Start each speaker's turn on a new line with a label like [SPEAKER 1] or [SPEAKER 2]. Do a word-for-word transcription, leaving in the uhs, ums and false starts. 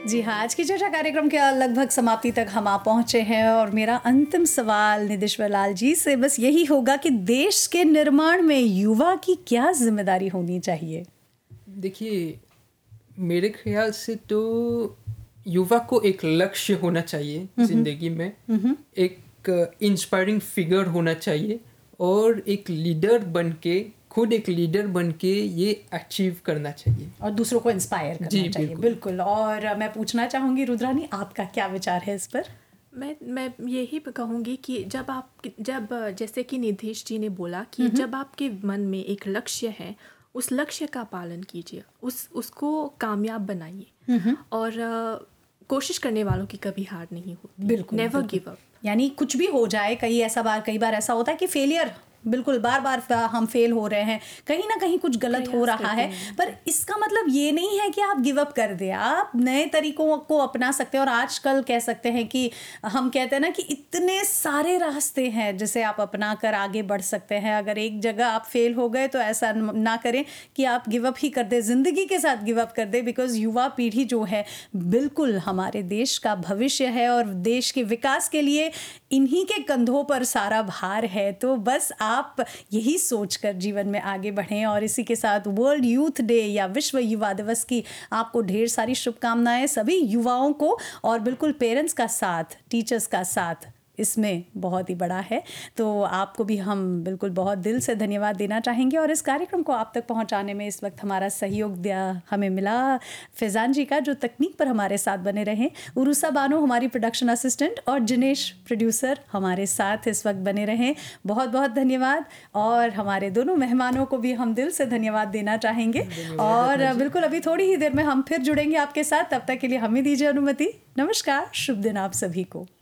[SPEAKER 1] जी हाँ, आज की चर्चा कार्यक्रम के लगभग समाप्ति तक हम आ पहुँचे हैं और मेरा अंतिम सवाल निदेश्वर लाल जी से बस यही होगा कि देश के निर्माण में युवा की क्या जिम्मेदारी होनी चाहिए?
[SPEAKER 2] देखिए, मेरे ख्याल से तो युवा को एक लक्ष्य होना चाहिए ज़िंदगी में, एक इंस्पायरिंग फिगर होना चाहिए और एक लीडर बन के खुद एक लीडर बन के ये अचीव करना चाहिए
[SPEAKER 1] और दूसरों को इंस्पायर करना
[SPEAKER 2] जी,
[SPEAKER 1] चाहिए।
[SPEAKER 2] बिल्कुल।
[SPEAKER 1] बिल्कुल। और मैं पूछना चाहूँगी रुद्रानी, आपका क्या विचार है इस पर?
[SPEAKER 3] मैं मैं यही कहूँगी कि जब आप जब जैसे कि निधेश जी ने बोला कि जब आपके मन में एक लक्ष्य है, उस लक्ष्य का पालन कीजिए, उस उसको कामयाब बनाइए और अ, कोशिश करने वालों की कभी हार नहीं होती।
[SPEAKER 1] बिल्कुल,
[SPEAKER 3] नेवर
[SPEAKER 1] बिल्कुल।
[SPEAKER 3] Give up.
[SPEAKER 1] यानी कुछ भी हो जाए, कई ऐसा बार कई बार ऐसा होता है कि फेलियर, बिल्कुल बार बार हम फेल हो रहे हैं, कहीं ना कहीं कुछ गलत हो
[SPEAKER 3] प्रयास
[SPEAKER 1] रहा
[SPEAKER 3] करते
[SPEAKER 1] है,
[SPEAKER 3] हैं।
[SPEAKER 1] पर इसका मतलब ये नहीं है कि आप गिव अप कर दें। आप नए तरीकों को अपना सकते हैं और आजकल कह सकते हैं कि हम कहते हैं ना कि इतने सारे रास्ते हैं जिसे आप अपना कर आगे बढ़ सकते हैं। अगर एक जगह आप फेल हो गए तो ऐसा न- ना करें कि आप गिव अप ही कर दें, ज़िंदगी के साथ गिव अप कर दें। बिकॉज युवा पीढ़ी जो है बिल्कुल हमारे देश का भविष्य है और देश के विकास के लिए इन्हीं के कंधों पर सारा भार है। तो बस आप यही सोचकर जीवन में आगे बढ़ें और इसी के साथ वर्ल्ड यूथ डे या विश्व युवा दिवस की आपको ढेर सारी शुभकामनाएं सभी युवाओं को। और बिल्कुल पेरेंट्स का साथ, टीचर्स का साथ इसमें बहुत ही बड़ा है। तो आपको भी हम बिल्कुल बहुत दिल से धन्यवाद देना चाहेंगे और इस कार्यक्रम को आप तक पहुंचाने में इस वक्त हमारा सहयोग दिया हमें मिला फैज़ान जी का, जो तकनीक पर हमारे साथ बने रहे, उरुसा बानो हमारी प्रोडक्शन असिस्टेंट और जिनेश प्रोड्यूसर हमारे साथ इस वक्त बने रहे। बहुत बहुत धन्यवाद। और हमारे दोनों मेहमानों को भी हम दिल से धन्यवाद देना चाहेंगे। और बिल्कुल अभी थोड़ी ही देर में हम फिर जुड़ेंगे आपके साथ। तब तक के लिए हमें दीजिए अनुमति। नमस्कार, शुभ दिन आप सभी को।